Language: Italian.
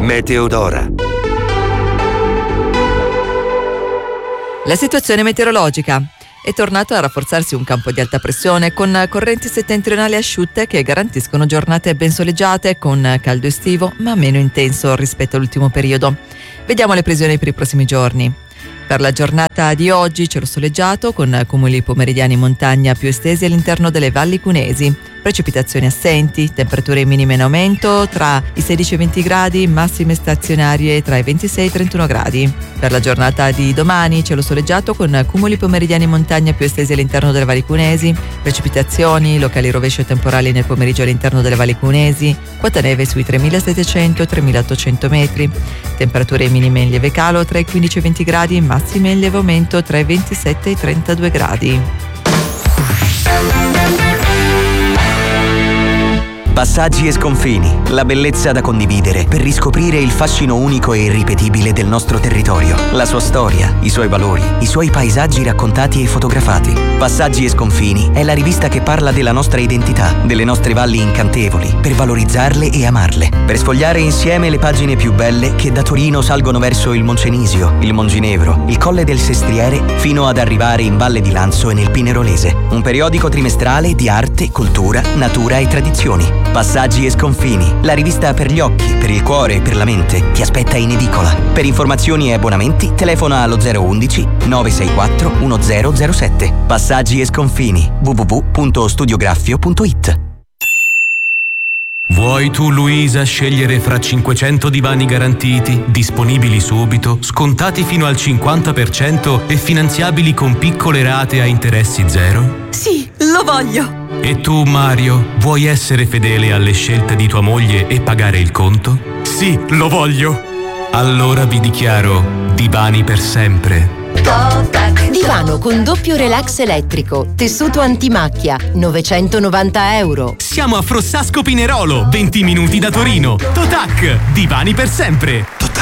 Meteodora. La situazione meteorologica. È tornato a rafforzarsi un campo di alta pressione con correnti settentrionali asciutte che garantiscono giornate ben soleggiate con caldo estivo ma meno intenso rispetto all'ultimo periodo. Vediamo le previsioni per i prossimi giorni. Per la giornata di oggi cielo soleggiato con cumuli pomeridiani in montagna più estesi all'interno delle valli cunesi, precipitazioni assenti, temperature minime in aumento tra i 16 e i 20 gradi, massime stazionarie tra i 26 e i 31 gradi. Per la giornata di domani cielo soleggiato con cumuli pomeridiani in montagna più estesi all'interno delle valli cunesi, precipitazioni, locali rovesci o temporali nel pomeriggio all'interno delle valli cunesi, quota neve sui 3700 e 3800 metri, temperature minime in lieve calo tra i 15 e i 20 gradi, massime in lieve aumento tra i 27 e i 32 gradi. Passaggi e sconfini, la bellezza da condividere per riscoprire il fascino unico e irripetibile del nostro territorio, la sua storia, i suoi valori, i suoi paesaggi raccontati e fotografati. Passaggi e sconfini è la rivista che parla della nostra identità, delle nostre valli incantevoli, per valorizzarle e amarle, per sfogliare insieme le pagine più belle che da Torino salgono verso il Moncenisio, il Monginevro, il Colle del Sestriere, fino ad arrivare in Valle di Lanzo e nel Pinerolese. Un periodico trimestrale di arte, cultura, natura e tradizioni. Passaggi e sconfini, la rivista per gli occhi, per il cuore e per la mente, ti aspetta in edicola. Per informazioni e abbonamenti telefona allo 011 964 1007. Passaggi e sconfini, www.studiograffio.it. Vuoi tu, Luisa, scegliere fra 500 divani garantiti, disponibili subito, scontati fino al 50% e finanziabili con piccole rate a interessi zero? Sì, lo voglio! E tu, Mario, vuoi essere fedele alle scelte di tua moglie e pagare il conto? Sì, lo voglio! Allora vi dichiaro Divani per sempre. Divano con doppio relax elettrico, tessuto antimacchia, €990. Siamo a Frossasco Pinerolo, 20 minuti da Torino. Totac, Divani per sempre.